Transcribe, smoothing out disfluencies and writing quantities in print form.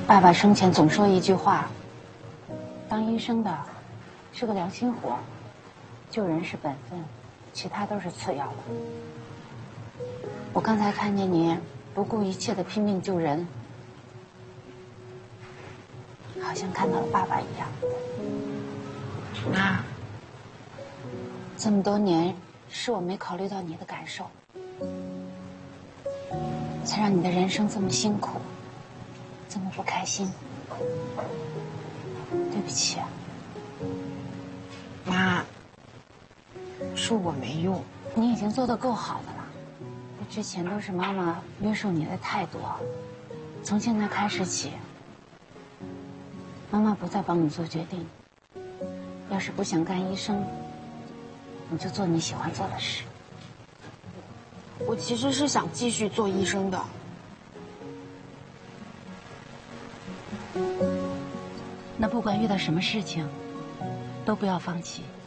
爸爸生前总说一句话：当医生的是个良心活，救人是本分，其他都是次要的。我刚才看见你不顾一切的拼命救人，好像看到了爸爸一样。 妈， 这么多年是我没考虑到你的感受，才让你的人生这么辛苦，这么不开心。对不起啊。 妈，是我没用。 你已经做得够好的了。之前都是妈妈约束你的太多，从现在开始起，妈妈不再帮你做决定。要是不想干医生，你就做你喜欢做的事。 我其实是想继续做医生的。 那不管遇到什么事情，都不要放弃。